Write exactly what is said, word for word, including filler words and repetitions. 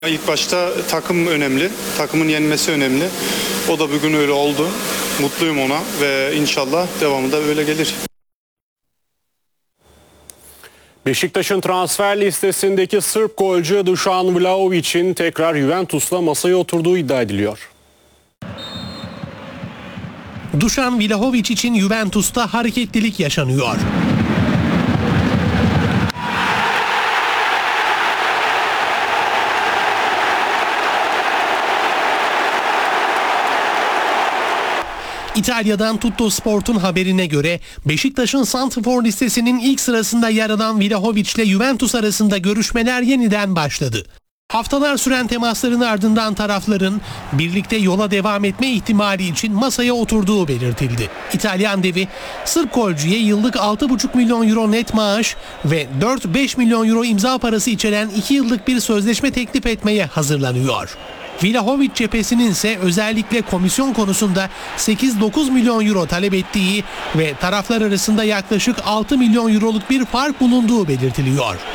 İlk başta takım önemli, takımın yenmesi önemli. O da bugün öyle oldu. Mutluyum ona ve inşallah devamı da öyle gelir. Beşiktaş'ın transfer listesindeki Sırp golcü Dušan Vlahovic'in tekrar Juventus'la masaya oturduğu iddia ediliyor. Dušan Vlahović için Juventus'ta hareketlilik yaşanıyor. İtalya'dan Tuttosport'un haberine göre Beşiktaş'ın santrfor listesinin ilk sırasında yer alan Vlahovic ile Juventus arasında görüşmeler yeniden başladı. Haftalar süren temasların ardından tarafların birlikte yola devam etme ihtimali için masaya oturduğu belirtildi. İtalyan devi Sırp golcüye yıllık altı buçuk milyon euro net maaş ve dört beş milyon euro imza parası içeren iki yıllık bir sözleşme teklif etmeye hazırlanıyor. Vlahovic cephesinin ise özellikle komisyon konusunda sekiz dokuz milyon euro talep ettiği ve taraflar arasında yaklaşık altı milyon euroluk bir fark bulunduğu belirtiliyor.